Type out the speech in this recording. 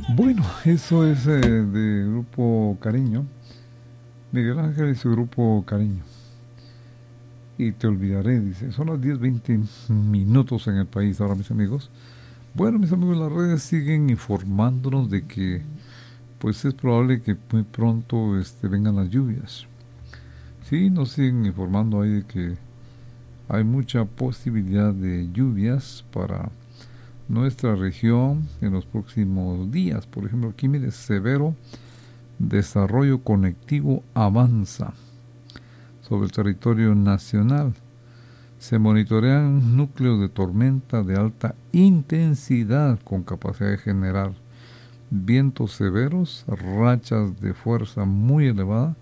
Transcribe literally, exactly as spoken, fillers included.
Bueno, eso es eh, de Grupo Cariño. Miguel Ángel y su Grupo Cariño. Y te olvidaré, dice. Son las diez veinte minutos en el país ahora, mis amigos. Bueno, mis amigos, las redes siguen informándonos de que pues es probable que muy pronto este, vengan las lluvias. Sí, nos siguen informando ahí de que hay mucha posibilidad de lluvias para nuestra región en los próximos días. Por ejemplo, aquí mire, severo desarrollo conectivo avanza sobre el territorio nacional. Se monitorean núcleos de tormenta de alta intensidad con capacidad de generar vientos severos, rachas de fuerza muy elevada